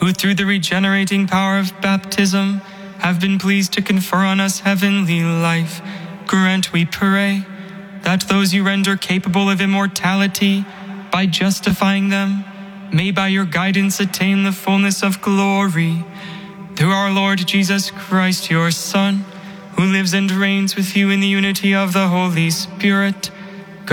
who through the regenerating power of baptism have been pleased to confer on us heavenly life, grant, we pray, that those you render capable of immortality, by justifying them, may by your guidance attain the fullness of glory. Through our Lord Jesus Christ, your Son, who lives and reigns with you in the unity of the Holy Spirit,